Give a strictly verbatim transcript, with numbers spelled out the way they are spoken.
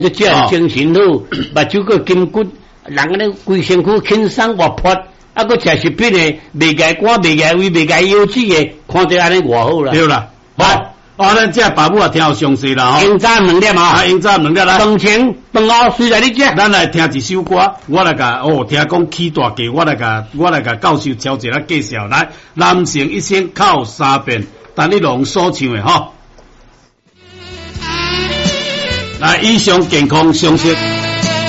你这样精神好，目睭个筋骨，人安尼规身躯轻松活泼，啊，个食食品的，未解肝，未解胃，未解腰子的，看着安尼偌好啦。 对啦，好，哦，咱这爸母也听有详细啦吼。 应早两粒啊， 啊，应早两粒啦。 饭前饭后随来你食。 咱来听一首歌，我来甲哦，听讲起大计，我来甲我来甲教授超一来介绍。来，男性一生靠三遍，陈立农所唱的吼。来，以上健康常识。